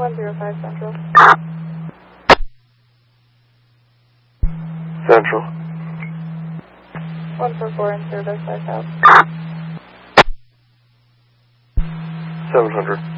105 Central. Central. 144 in service, I have. 700.